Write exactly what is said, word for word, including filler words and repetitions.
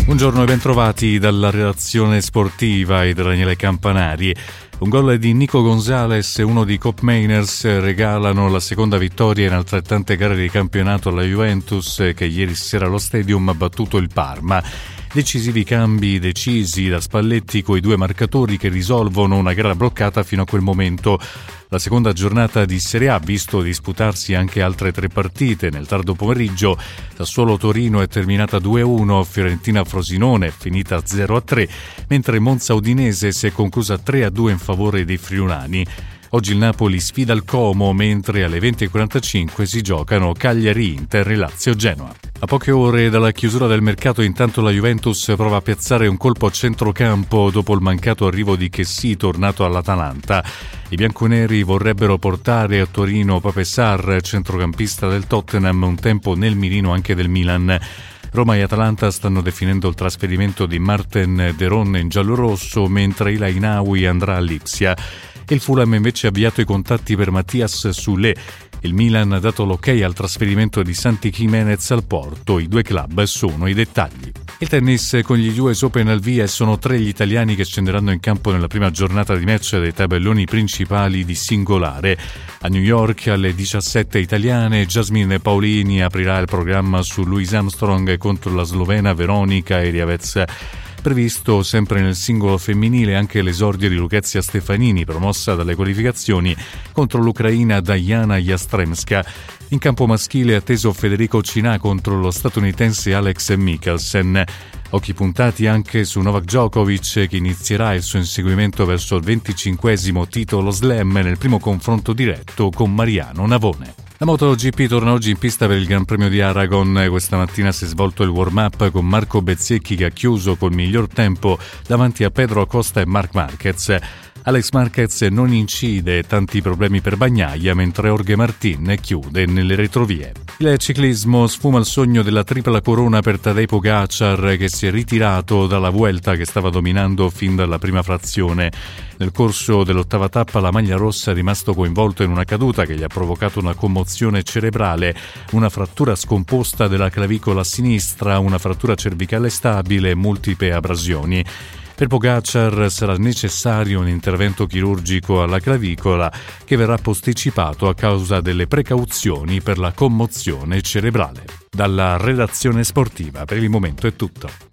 Buongiorno e bentrovati dalla redazione sportiva e da Daniele Campanari. Un gol di Nico Gonzalez e uno di Cop Mainers regalano la seconda vittoria in altrettante gare di campionato alla Juventus, che ieri sera allo Stadium ha battuto il Parma. Decisivi cambi decisi da Spalletti coi due marcatori che risolvono una gara bloccata fino a quel momento. La seconda giornata di Serie A ha visto disputarsi anche altre tre partite. Nel tardo pomeriggio Sassuolo-Torino è terminata due a uno, Fiorentina-Frosinone è finita zero a tre, mentre Monza-Udinese si è conclusa tre a due in favore dei friulani. Oggi il Napoli sfida il Como, mentre alle venti e quarantacinque si giocano Cagliari-Inter e Lazio-Genoa. A poche ore dalla chiusura del mercato, intanto la Juventus prova a piazzare un colpo a centrocampo dopo il mancato arrivo di Chessy, tornato all'Atalanta. I bianconeri vorrebbero portare a Torino Pape Sarr, centrocampista del Tottenham, un tempo nel mirino anche del Milan. Roma e Atalanta stanno definendo il trasferimento di Marten Deron in giallorosso, mentre Il Ainaoui andrà a Lipsia. Il Fulham invece ha avviato i contatti per Mattias Soulé. Il Milan ha dato l'ok al trasferimento di Santi Jimenez al Porto. I due club sono i dettagli. Il tennis, con gli U S Open al via, e sono tre gli italiani che scenderanno in campo nella prima giornata di match dei tabelloni principali di singolare. A New York alle diciassette italiane, Jasmine Paolini aprirà il programma su Louise Armstrong contro la slovena Veronika Eriavez. Previsto sempre nel singolo femminile anche l'esordio di Lucrezia Stefanini, promossa dalle qualificazioni, contro l'ucraina Diana Yastremska. In campo maschile è atteso Federico Cinà contro lo statunitense Alex Mikkelsen. Occhi puntati anche su Novak Djokovic, che inizierà il suo inseguimento verso il venticinquesimo titolo slam nel primo confronto diretto con Mariano Navone. La MotoGP torna oggi in pista per il Gran Premio di Aragon. Questa mattina si è svolto il warm-up con Marco Bezzecchi, che ha chiuso col miglior tempo davanti a Pedro Acosta e Marc Marquez. Alex Marquez non incide, tanti problemi per Bagnaia, mentre Jorge Martin chiude nelle retrovie. Il ciclismo: sfuma il sogno della tripla corona per Tadej Pogacar, che si è ritirato dalla Vuelta che stava dominando fin dalla prima frazione. Nel corso dell'ottava tappa la maglia rossa è rimasto coinvolto in una caduta che gli ha provocato una commozione cerebrale, una frattura scomposta della clavicola sinistra, una frattura cervicale stabile e multiple abrasioni. Per Pogacar sarà necessario un intervento chirurgico alla clavicola, che verrà posticipato a causa delle precauzioni per la commozione cerebrale. Dalla redazione sportiva per il momento è tutto.